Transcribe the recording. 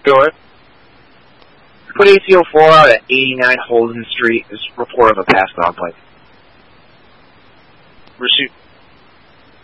Go ahead. Put AC-04 out at 89 Holden Street. Is report of a past dog bite. Receive.